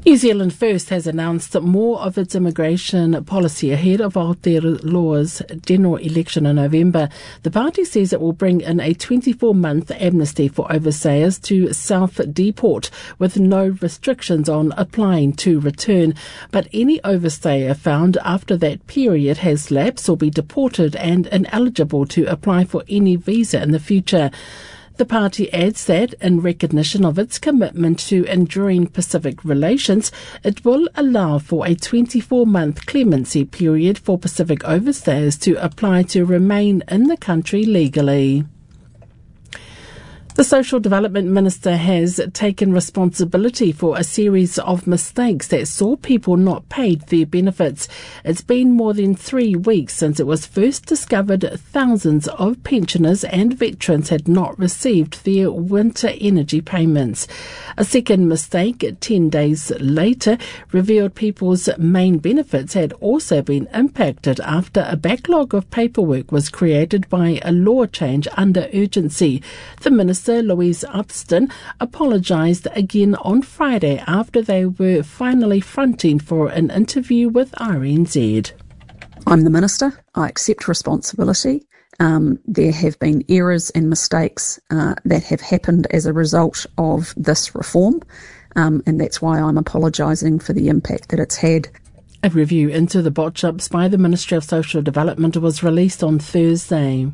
New Zealand First has announced more of its immigration policy ahead of Aotearoa's general election in November. The party says it will bring in a 24-month amnesty for overstayers to self-deport with no restrictions on applying to return. But any overstayer found after that period has lapsed will be deported and ineligible to apply for any visa in the future. The party adds that, in recognition of its commitment to enduring Pacific relations, it will allow for a 24-month clemency period for Pacific overstayers to apply to remain in the country legally. The Social Development Minister has taken responsibility for a series of mistakes that saw people not paid their benefits. It's been more than 3 weeks since it was first discovered thousands of pensioners and veterans had not received their winter energy payments. A second mistake, 10 days later, revealed people's main benefits had also been impacted after a backlog of paperwork was created by a law change under urgency. The Minister, Louise Upston, apologised again on Friday after they were finally fronting for an interview with RNZ. I'm the Minister. I accept responsibility. There have been errors and mistakes that have happened as a result of this reform, and that's why I'm apologising for the impact that it's had. A review into the botch-ups by the Ministry of Social Development was released on Thursday.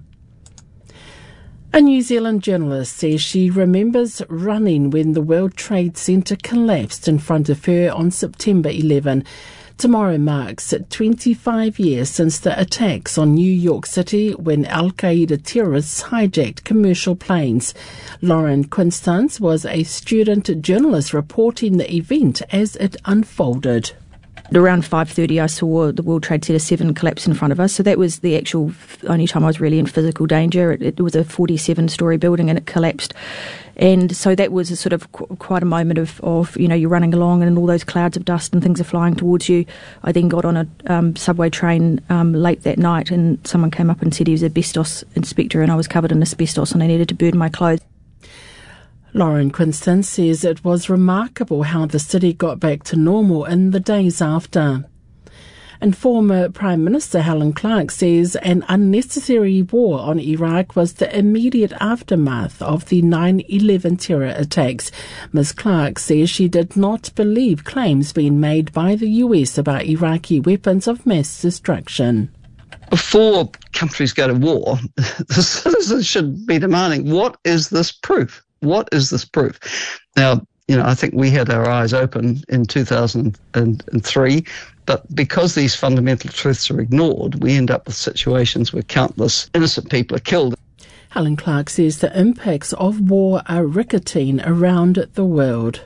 A New Zealand journalist says she remembers running when the World Trade Center collapsed in front of her on September 11. Tomorrow marks 25 years since the attacks on New York City when Al-Qaeda terrorists hijacked commercial planes. Lauren Quinstance was a student journalist reporting the event as it unfolded. Around 5:30 I saw the World Trade Center 7 collapse in front of us, so that was the actual only time I was really in physical danger. It was a 47-storey building and it collapsed, and so that was a sort of quite a moment of you're running along and all those clouds of dust and things are flying towards you. I then got on a subway train late that night and someone came up and said he was an asbestos inspector and I was covered in asbestos and I needed to burn my clothes. Lauren Quinstance says it was remarkable how the city got back to normal in the days after. And former Prime Minister Helen Clark says an unnecessary war on Iraq was the immediate aftermath of the 9/11 terror attacks. Ms. Clark says she did not believe claims being made by the US about Iraqi weapons of mass destruction. Before countries go to war, the citizens should be demanding, what is this proof? What is this proof? Now, I think we had our eyes open in 2003, but because these fundamental truths are ignored, we end up with situations where countless innocent people are killed. Helen Clark says the impacts of war are ricocheting around the world.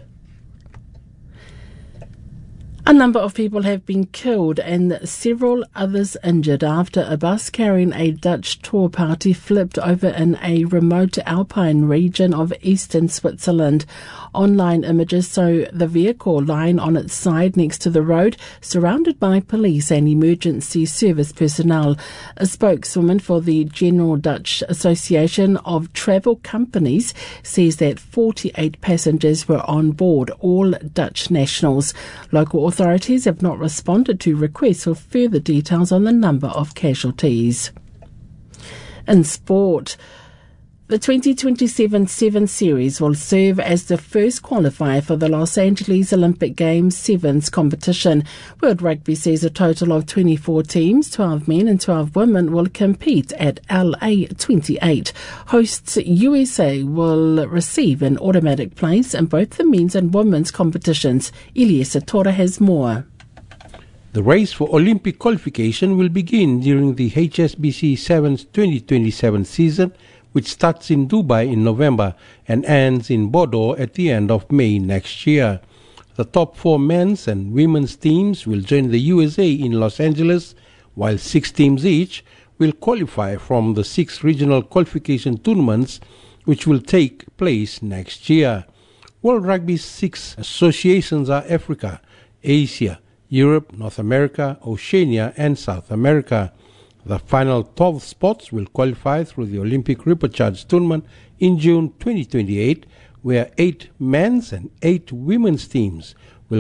A number of people have been killed and several others injured after a bus carrying a Dutch tour party flipped over in a remote alpine region of eastern Switzerland. Online images show the vehicle lying on its side next to the road, surrounded by police and emergency service personnel. A spokeswoman for the General Dutch Association of Travel Companies says that 48 passengers were on board, all Dutch nationals. Local authorities have not responded to requests for further details on the number of casualties. In sport, the 2027 Sevens Series will serve as the first qualifier for the Los Angeles Olympic Games Sevens competition. World Rugby says a total of 24 teams, 12 men and 12 women, will compete at LA 28. Hosts USA will receive an automatic place in both the men's and women's competitions. Elias Tora has more. The race for Olympic qualification will begin during the HSBC Sevens 2027 season, which starts in Dubai in November and ends in Bordeaux at the end of May next year. The top 4 men's and women's teams will join the USA in Los Angeles, while 6 teams each will qualify from the 6 regional qualification tournaments which will take place next year. World Rugby's 6 associations are Africa, Asia, Europe, North America, Oceania and South America. The final 12 spots will qualify through the Olympic Repechage tournament in June 2028, where 8 men's and 8 women's teams